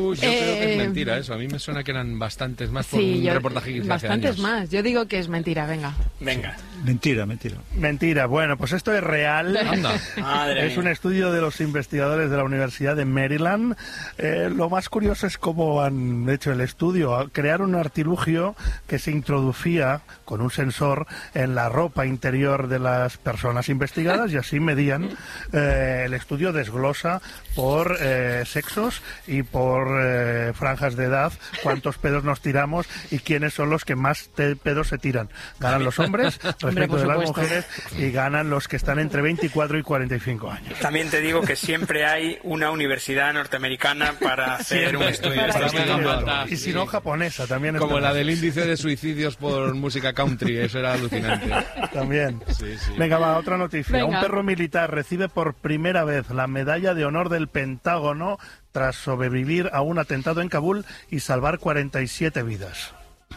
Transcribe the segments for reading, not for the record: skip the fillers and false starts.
Yo creo que es mentira eso. A mí me suena que eran bastantes más por un reportaje que hice hace años. Bastantes más. Yo digo que es mentira, venga. Mentira. Mentira. Bueno, pues esto es real. Anda. Es un estudio de los investigadores de la Universidad de Maryland. Lo más curioso es cómo han hecho el estudio. Crearon un artilugio que se introducía con un sensor en la ropa interior de las personas investigadas y así medían. El estudio desglosa por sexos y por franjas de edad cuántos pedos nos tiramos y quiénes son los que más pedos se tiran. Ganan los hombres respecto de las mujeres y ganan los que están entre 24 y 45 años. También te digo que siempre hay una universidad norteamericana para hacer un estudio. Y si no, japonesa también. Como la del índice de suicidios por música country, eso era alucinante. También. Sí. Venga, va, otra noticia. Venga. Un perro militar recibe por primera vez la medalla de honor del Pentágono tras sobrevivir a un atentado en Kabul y salvar 47 vidas.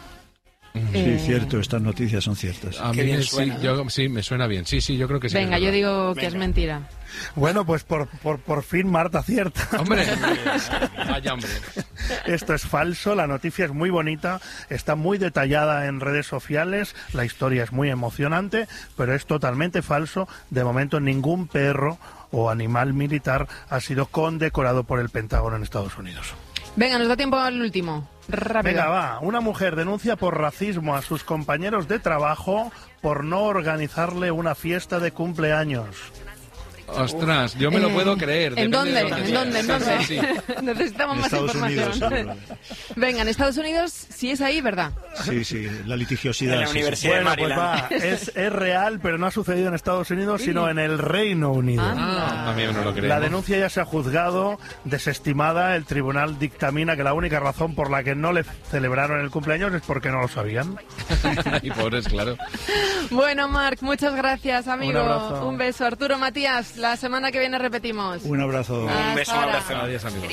Sí, cierto, estas noticias son ciertas. A mí sí, me suena bien. Sí, yo creo que sí. Venga, yo digo que es mentira. Bueno, pues por fin Marta acierta. Hombre, vaya hombre. Esto es falso, la noticia es muy bonita, está muy detallada en redes sociales, la historia es muy emocionante, pero es totalmente falso. De momento ningún perro o animal militar ha sido condecorado por el Pentágono en Estados Unidos. Venga, nos da tiempo al último. Rápido. Venga, va. Una mujer denuncia por racismo a sus compañeros de trabajo por no organizarle una fiesta de cumpleaños. Ostras, yo me lo puedo creer. ¿En dónde? ¿En dónde? Sí. Necesitamos más Estados información. Unidos, Venga, en Estados Unidos sí es ahí, ¿verdad? Sí, la litigiosidad. En la Universidad de Bueno, pues Maryland. va, es real, pero no ha sucedido en Estados Unidos, sino en el Reino Unido. A mí no lo creo. La denuncia ya se ha juzgado, desestimada. El tribunal dictamina que la única razón por la que no le celebraron el cumpleaños es porque no lo sabían. Y pobres, claro. Bueno, Marc, muchas gracias, amigo. Un abrazo. Un beso. Arturo, Matías, la semana que viene repetimos. Un abrazo. Un beso, un ahora. abrazo. Adiós, amigos.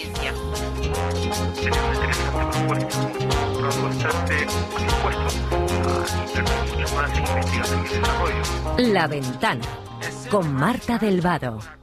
La Ventana con Marta del Vado.